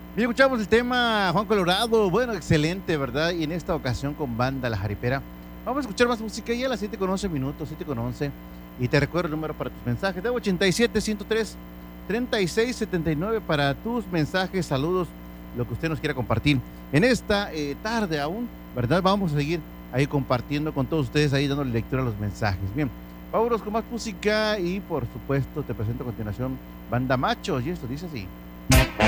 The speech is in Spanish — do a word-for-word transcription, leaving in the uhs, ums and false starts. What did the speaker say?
Bien, escuchamos el tema Juan Colorado. Bueno, excelente, ¿verdad? Y en esta ocasión con banda La Jaripera. Vamos a escuchar más música ya a las siete con once minutos, siete con once. Y te recuerdo el número para tus mensajes: de ochenta y siete, ciento tres, treinta y seis setenta y nueve para tus mensajes, saludos, lo que usted nos quiera compartir. En esta eh, tarde aún, ¿verdad? Vamos a seguir ahí compartiendo con todos ustedes, ahí dándole lectura a los mensajes. Bien, vámonos con más música y por supuesto te presento a continuación Banda Machos y esto dice así.